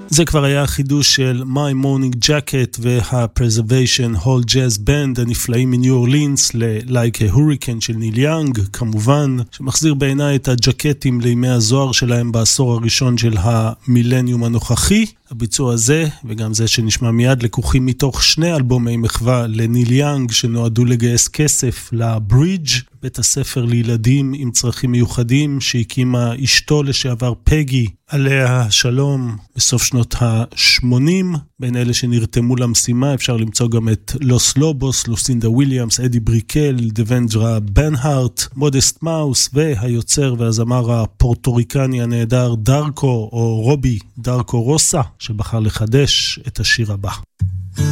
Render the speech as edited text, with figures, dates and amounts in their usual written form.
זה כבר היה החידוש של My Morning Jacket וה-Preservation Hall Jazz Band הנפלאים מניו אורלינס ל-Like a Hurricane של ניל יאנג, כמובן, שמחזיר בעיניי את הג'קטים לימי הזוהר שלהם בעשור הראשון של המילניום הנוכחי. הביצוע הזה וגם זה שנשמע מיד לקוחים מתוך שני אלבומי מחווה לניל יאנג שנועדו לגייס כסף לברידג', בית הספר לילדים עם צרכים מיוחדים שהקימה אשתו לשעבר פגי עליה שלום בסוף שנות ה-80. בין אלה שנרתמו למשימה אפשר למצוא גם את לוס לובוס, לוסינדה וויליאמס, אדי בריקל, דוונג'רה בנהארט, מודסט מאוס והיוצר והזמר הפורטוריקני הנהדר דארקו או רובי דארקו רוסה שבחר לחדש את השיר הבא.